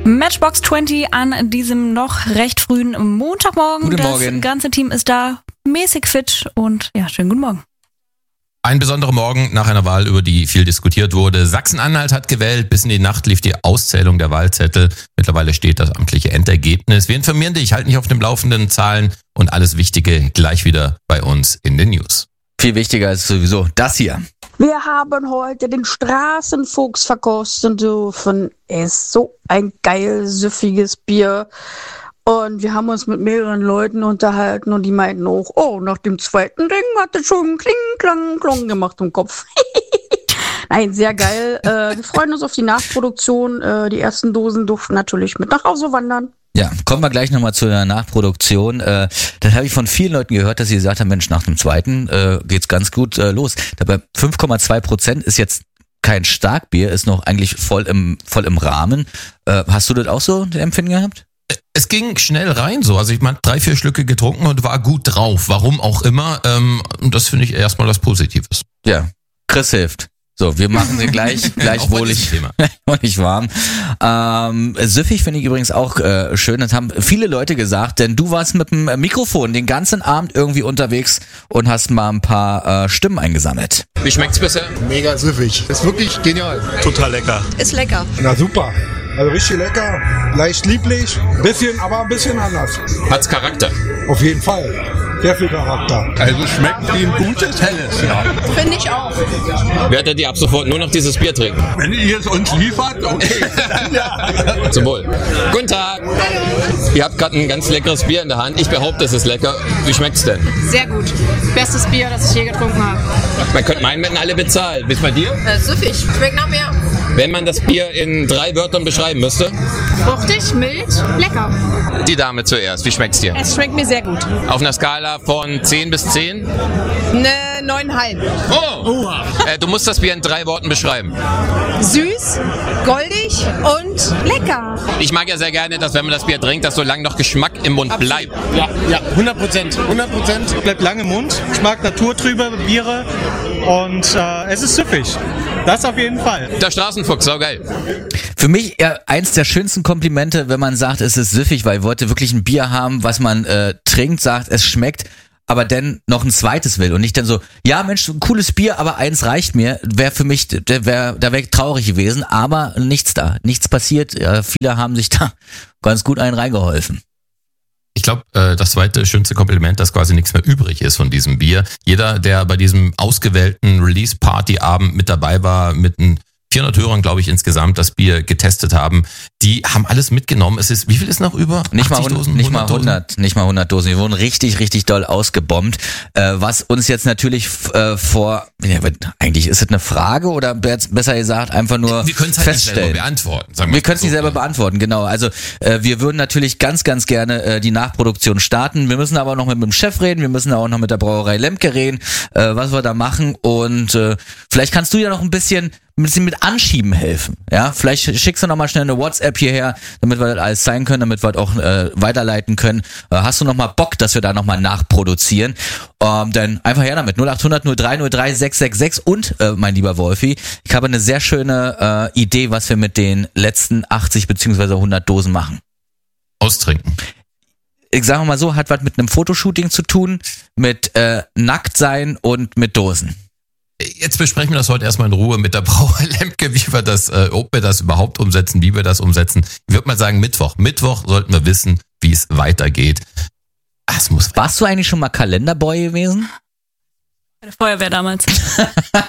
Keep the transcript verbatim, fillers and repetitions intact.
Matchbox zwanzig an diesem noch recht frühen Montagmorgen. Guten das Morgen. ganze Team ist da, mäßig fit und ja, schönen guten Morgen. Ein besonderer Morgen nach einer Wahl, über die viel diskutiert wurde. Sachsen-Anhalt hat gewählt. Bis in die Nacht lief die Auszählung der Wahlzettel. Mittlerweile steht das amtliche Endergebnis. Wir informieren dich, halten dich auf dem Laufenden, Zahlen und alles Wichtige gleich wieder bei uns in den News. Viel wichtiger ist sowieso das hier. Wir haben heute den Straßenfuchs verkosten dürfen. Er ist so ein geil, süffiges Bier. Und wir haben uns mit mehreren Leuten unterhalten und die meinten auch, oh, nach dem zweiten Ding hat es schon kling, klang, klong gemacht im Kopf. Nein, sehr geil. Äh, wir freuen uns auf die Nachproduktion. Äh, die ersten Dosen durften natürlich mit nach Hause wandern. Ja, kommen wir gleich nochmal zu der Nachproduktion. Äh, das habe ich von vielen Leuten gehört, dass sie gesagt haben, Mensch, nach dem zweiten äh, geht's ganz gut äh, los. Dabei fünf Komma zwei Prozent ist jetzt kein Starkbier, ist noch eigentlich voll im voll im Rahmen. Äh, hast du das auch so, den Empfinden gehabt? Es ging schnell rein so. Also ich meine, drei, vier Schlücke getrunken und war gut drauf. Warum auch immer. Ähm, und das finde ich erstmal was Positives. Ja, Chris hilft. So, wir machen sie gleich, gleich wohlig, wohlig warm. Ähm, süffig finde ich übrigens auch äh, schön. Das haben viele Leute gesagt, denn du warst mit dem Mikrofon den ganzen Abend irgendwie unterwegs und hast mal ein paar äh, Stimmen eingesammelt. Wie schmeckt's bisher? Mega süffig. Ist wirklich genial. Total lecker. Ist lecker. Na super. Also richtig lecker, leicht lieblich, bisschen, aber ein bisschen anders. Hat's Charakter? Auf jeden Fall. Sehr viel Charakter. Also schmeckt wie ein gutes Helles, ja. Finde ich auch. Werdet ihr ab sofort nur noch dieses Bier trinken? Wenn ihr es uns liefert, okay. Ja. Zum Wohl. Guten Tag. Ihr habt gerade ein ganz leckeres Bier in der Hand. Ich behaupte, es ist lecker. Wie schmeckt's denn? Sehr gut. Bestes Bier, das ich je getrunken habe. Man könnte meinen, wenn alle bezahlen. Bis bei dir? Äh, süffig. Schmeckt nach mehr. Wenn man das Bier in drei Wörtern beschreiben müsste? Fruchtig, mild, lecker. Die Dame zuerst. Wie schmeckt's dir? Es schmeckt mir sehr gut. Auf einer Skala von zehn bis zehn? Ne, neuneinhalb. Oh! Äh, du musst das Bier in drei Worten beschreiben. Süß, goldig und lecker. Ich mag ja sehr gerne, dass wenn man das Bier trinkt, dass so lange noch Geschmack im Mund bleibt. Ja, ja, hundert Prozent. hundert Prozent bleibt lange im Mund. Ich mag naturtrübe Biere und äh, es ist süffig. Das auf jeden Fall. Der Straßenfuchs, sau geil. Für mich ja eins der schönsten Komplimente, wenn man sagt, es ist süffig, weil Leute wirklich ein Bier haben, was man äh, trinkt, sagt, es schmeckt, aber dann noch ein zweites will und nicht dann so, ja Mensch, ein cooles Bier, aber eins reicht mir, wäre für mich, der wär, da wäre ich traurig gewesen, aber nichts da, nichts passiert, ja, viele haben sich da ganz gut einen reingeholfen. Ich glaube, äh, das zweite schönste Kompliment, dass quasi nichts mehr übrig ist von diesem Bier. Jeder, der bei diesem ausgewählten Release-Party-Abend mit dabei war, mit einem vierhundert Hörern, glaube ich, insgesamt das Bier getestet haben. Die haben alles mitgenommen. Es ist, wie viel ist noch über? Nicht mal, Dosen, nicht mal hundert, Dosen? nicht mal hundert Dosen. Wir wurden richtig, richtig doll ausgebombt. Äh, was uns jetzt natürlich äh, vor, ja, eigentlich ist es eine Frage oder besser gesagt einfach nur wir können es halt feststellen. nicht selber beantworten. Sagen wir wir können es so. nicht selber beantworten, genau. Also äh, wir würden natürlich ganz, ganz gerne äh, die Nachproduktion starten. Wir müssen aber noch mit dem Chef reden. Wir müssen auch noch mit der Brauerei Lemke reden, äh, was wir da machen. Und äh, vielleicht kannst du ja noch ein bisschen ein bisschen mit Anschieben helfen, ja, vielleicht schickst du nochmal schnell eine WhatsApp hierher, damit wir das alles zeigen können, damit wir das auch äh, weiterleiten können. Äh, hast du nochmal Bock, dass wir da nochmal nachproduzieren? Ähm, dann einfach her damit, null acht hundert null drei null drei sechs sechs sechs und, äh, mein lieber Wolfi, ich habe eine sehr schöne äh, Idee, was wir mit den letzten achtzig beziehungsweise hundert Dosen machen. Austrinken. Ich sage mal so, hat was mit einem Fotoshooting zu tun, mit äh, Nacktsein und mit Dosen. Jetzt besprechen wir das heute erstmal in Ruhe mit der Brauerei Lemke, wie wir das, äh, ob wir das überhaupt umsetzen, wie wir das umsetzen. Ich würde mal sagen Mittwoch. Mittwoch sollten wir wissen, wie es weitergeht. Ach, es muss Warst du eigentlich schon mal Kalenderboy gewesen? Bei der Feuerwehr damals.